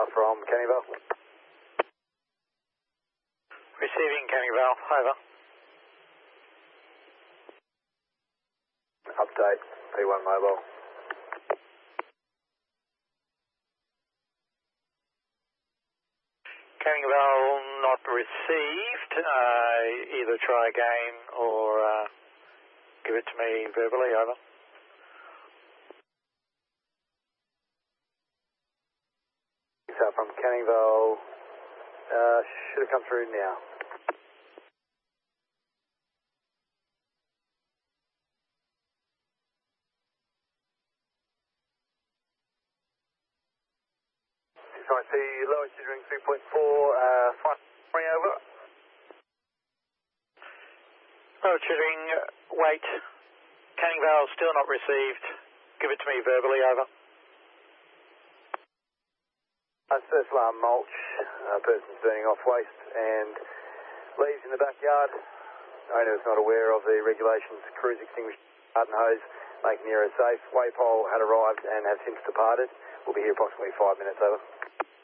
from Canning Vale. Receiving Canning Vale, over. Update, P1 mobile. Canning Vale not received. Either try again or give it to me verbally, over. From Canning Vale, should have come through now. I see lowest is ring 3.4, flight over. Lowest ring, wait. Canning Vale still not received. Give it to me verbally, over. First alarm mulch, person's burning off waste and leaves in the backyard. Owner is not aware of the regulations, cruise extinguished garden hose, making the area safe. Waypole had arrived and have since departed. We'll be here approximately 5 minutes, over.